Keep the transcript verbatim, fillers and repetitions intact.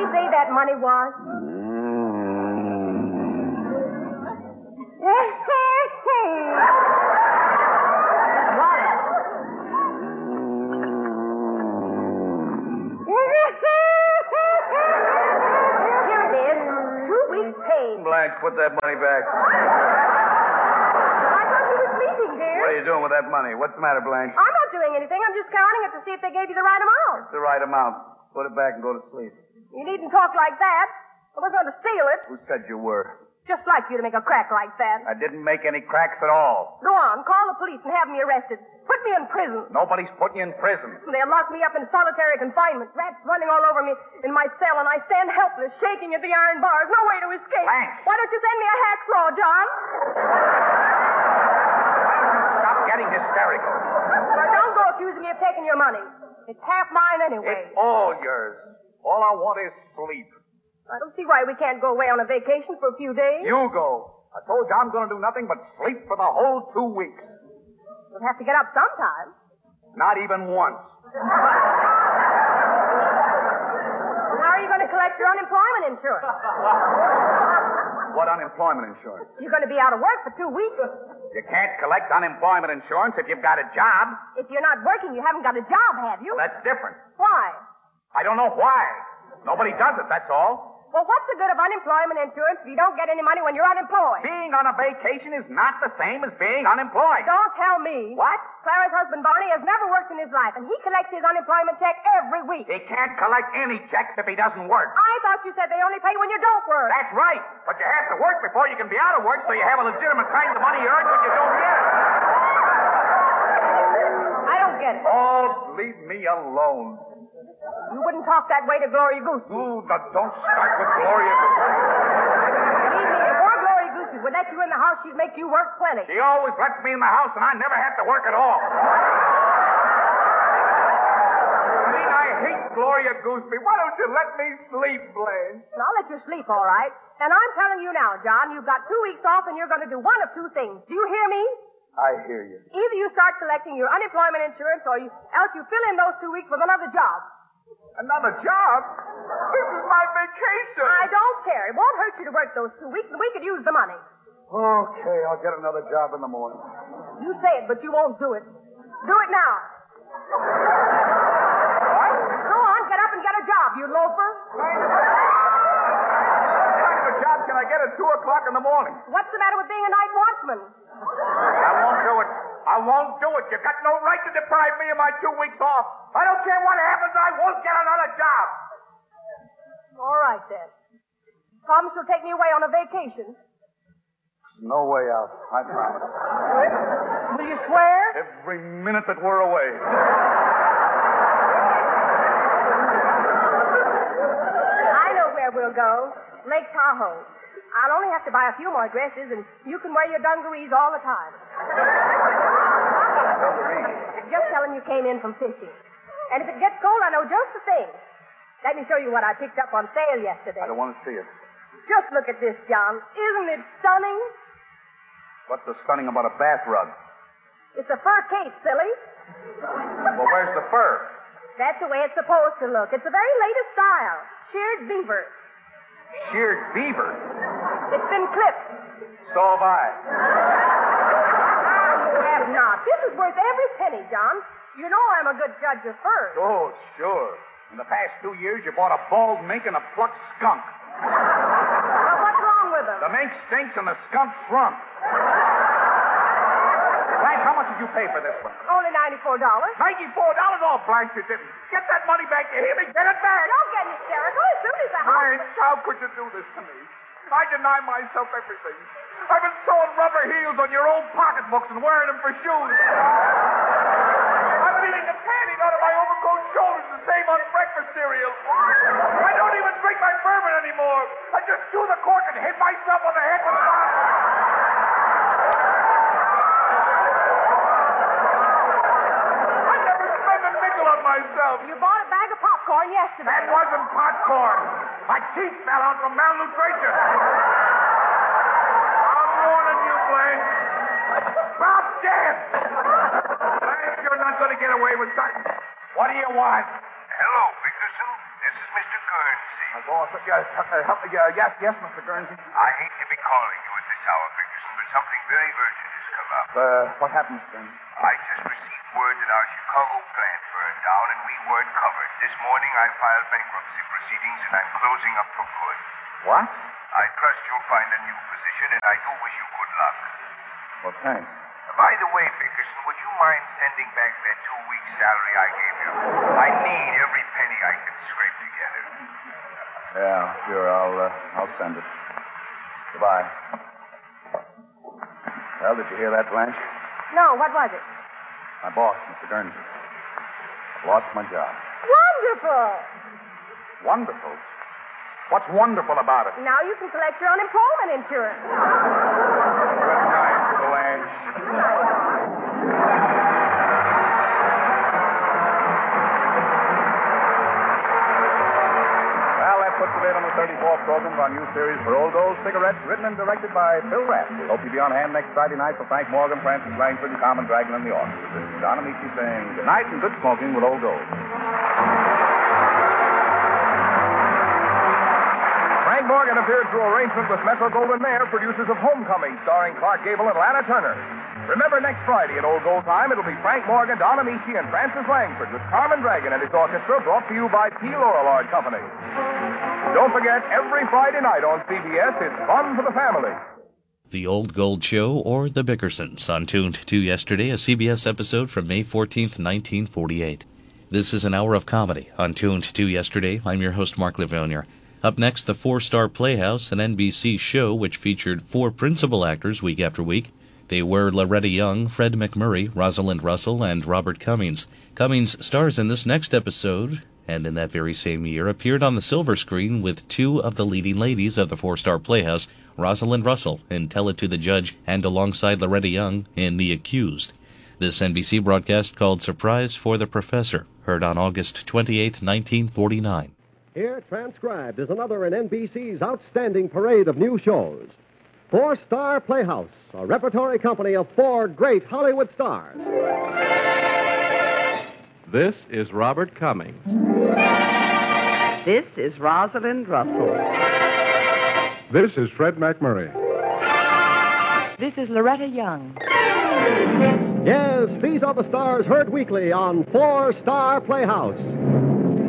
say that money was? Here it is. Two weeks' pay. Blanche, put that money back. I thought you were sleeping, dear. What are you doing with that money? What's the matter, Blanche? I'm not doing anything. I'm just counting it to see if they gave you the right amount. It's the right amount. Put it back and go to sleep. You needn't talk like that. I was going to steal it. Who said you were? Just like you to make a crack like that. I didn't make any cracks at all. Go on, call the police and have me arrested. Put me in prison. Nobody's putting you in prison. They'll lock me up in solitary confinement. Rats running all over me in my cell, and I stand helpless, shaking at the iron bars. No way to escape. Blanche. Why don't you send me a hacksaw, John? Stop getting hysterical. Now, don't go accusing me of taking your money. It's half mine anyway. It's all yours. All I want is sleep. I don't see why we can't go away on a vacation for a few days. You go. I told you I'm going to do nothing but sleep for the whole two weeks. We'll have to get up sometime. Not even once. How are you going to collect your unemployment insurance? What unemployment insurance? You're going to be out of work for two weeks. You can't collect unemployment insurance if you've got a job. If you're not working, you haven't got a job, have you? That's different. Why? I don't know why. Nobody does it, that's all. Well, what's the good of unemployment insurance if you don't get any money when you're unemployed? Being on a vacation is not the same as being unemployed. Don't tell me. What? Clara's husband, Barney, has never worked in his life, and he collects his unemployment check every week. He can't collect any checks if he doesn't work. I thought you said they only pay when you don't work. That's right. But you have to work before you can be out of work, so you have a legitimate claim to the money you earn when you don't get it. I don't get it. Oh, leave me alone. You wouldn't talk that way to Gloria Goose. Ooh, now don't start with Gloria. Believe me, before Gloria Goose would let you in the house, she'd make you work plenty. She always lets me in the house, and I never have to work at all. I mean, I hate Gloria Gooseby. Why don't you let me sleep, Blanche? I'll let you sleep, all right. And I'm telling you now, John, you've got two weeks off, and you're going to do one of two things. Do you hear me? I hear you. Either you start collecting your unemployment insurance, or you, else you fill in those two weeks with another job. Another job? This is my vacation. I don't care. It won't hurt you to work those two weeks, and we could use the money. Okay, I'll get another job in the morning. You say it, but you won't do it. Do it now. What? Go on, get up and get a job, you loafer. What kind of a job can I get at two o'clock in the morning? What's the matter with being a night watchman? I won't do it. I won't do it. You've got no right to deprive me of my two weeks off. I don't care what happens. I won't get another job. All right, then. Promise you'll take me away on a vacation. No way out. I promise. Will you swear? Every minute that we're away. I know where we'll go. Lake Tahoe. I'll only have to buy a few more dresses, and you can wear your dungarees all the time. Just tell him you came in from fishing. And if it gets cold, I know just the thing. Let me show you what I picked up on sale yesterday. I don't want to see it. Just look at this, John. Isn't it stunning? What's so stunning about a bath rug? It's a fur cape, silly. Well, where's the fur? That's the way it's supposed to look. It's the very latest style. Sheared beaver. Sheared beaver? It's been clipped. So have I. You have not. This is worth every penny, John. You know I'm a good judge of furs. Oh, sure. In the past two years, you bought a bald mink and a plucked skunk. Well, what's wrong with them? The mink stinks and the skunk shrunk. Blanche, how much did you pay for this one? Only ninety-four dollars. ninety-four dollars? Oh, Blanche, you didn't. Get that money back. You hear me? Get it back. Don't get hysterical. As soon as the house... Blanche, how could you do this to me? I deny myself everything. I've been sewing rubber heels on your old pocketbooks and wearing them for shoes. I'm feeling the panting out of my overcoat shoulders to save on breakfast cereal. I don't even drink my bourbon anymore. I just chew the cork and hit myself on the head with a bottle. I never spent a nickel on myself. You bought a bag of popcorn yesterday. That wasn't popcorn. My teeth fell out from malnutrition. I'm warning you, Blanche. Drop dead. Blanche, you're not going to get away with something. What do you want? Hello, Big Bickerson. This is Mister Guernsey. My boss, uh, yes, uh, help me, uh, yes, yes, Mister Guernsey. I hate to be calling you at this hour, Bickerson, but something very urgent has come up. Uh, what happened, Mister Guernsey? I just received word that our Chicago plant burned down and we weren't covered. This morning I filed bankruptcy proceedings and I'm closing up for good. What? I trust you'll find a new position and I do wish you good luck. Well, thanks. By the way, Bickerson, would you mind sending back that two weeks' salary I gave you? I need every penny I can scrape together. Yeah, sure. I'll, uh, I'll send it. Goodbye. Well, did you hear that, Blanche? No, what was it? My boss, Mister Guernsey. I've lost my job. Wonderful. Wonderful? What's wonderful about it? Now you can collect your unemployment insurance. Good night, Blanche. Well, that puts the date on the thirty-fourth program of our new series for Old Gold Cigarettes, written and directed by Phil Rapp. We hope you'll be on hand next Friday night for Frank Morgan, Francis Langford, and Carmen Dragon and the orchestra. This is Don Amici saying good night and good smoking with Old Gold. Frank Morgan appeared through arrangement with Metro-Goldwyn-Mayer, producers of Homecoming, starring Clark Gable and Lana Turner. Remember, next Friday at Old Gold Time, it'll be Frank Morgan, Don Amici, and Francis Langford with Carmen Dragon and his orchestra, brought to you by P. Lorillard Company. Don't forget, every Friday night on C B S, it's fun for the family. The Old Gold Show or The Bickersons on Tuned to Yesterday, a C B S episode from May fourteenth, nineteen forty-eight. This is an hour of comedy on Tuned to Yesterday. I'm your host, Mark Livonia. Up next, the Four Star Playhouse, an N B C show which featured four principal actors week after week. They were Loretta Young, Fred McMurray, Rosalind Russell, and Robert Cummings. Cummings stars in this next episode, and in that very same year appeared on the silver screen with two of the leading ladies of the Four Star Playhouse, Rosalind Russell in Tell It to the Judge, and alongside Loretta Young in The Accused. This N B C broadcast called Surprise for the Professor, heard on August twenty-eighth, nineteen forty-nine. Here, transcribed, is another in N B C's outstanding parade of new shows. Four Star Playhouse, a repertory company of four great Hollywood stars. This is Robert Cummings. This is Rosalind Russell. This is Fred McMurray. This is Loretta Young. Yes, these are the stars heard weekly on Four Star Playhouse.